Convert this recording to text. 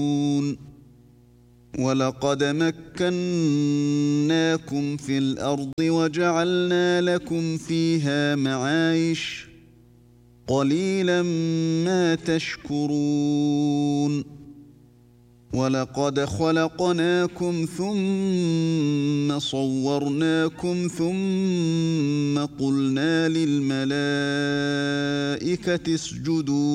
وَلَقَدْ مَكَّنَّاكُمْ فِي الْأَرْضِ وَجَعَلْنَا لَكُمْ فِيهَا مَعَايِشَ قَلِيلًا مَا تَشْكُرُونَ وَلَقَدْ خَلَقْنَاكُمْ ثُمَّ صَوَّرْنَاكُمْ ثُمَّ قُلْنَا لِلْمَلَائِكَةِ اسْجُدُوا